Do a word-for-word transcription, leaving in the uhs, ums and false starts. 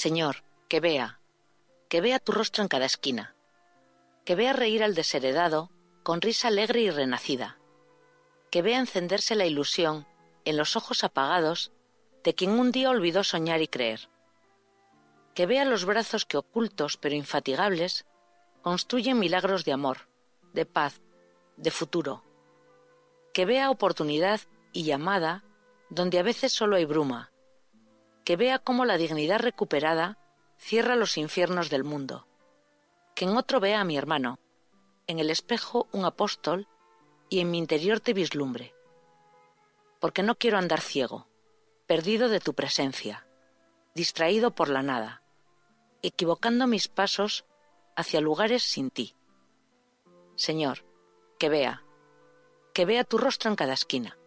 Señor, que vea, que vea tu rostro en cada esquina, que vea reír al desheredado con risa alegre y renacida, que vea encenderse la ilusión en los ojos apagados de quien un día olvidó soñar y creer, que vea los brazos que ocultos pero infatigables construyen milagros de amor, de paz, de futuro, que vea oportunidad y llamada donde a veces solo hay bruma, que vea cómo la dignidad recuperada cierra los infiernos del mundo, que en otro vea a mi hermano, en el espejo un apóstol y en mi interior te vislumbre, porque no quiero andar ciego, perdido de tu presencia, distraído por la nada, equivocando mis pasos hacia lugares sin ti. Señor, que vea, que vea tu rostro en cada esquina.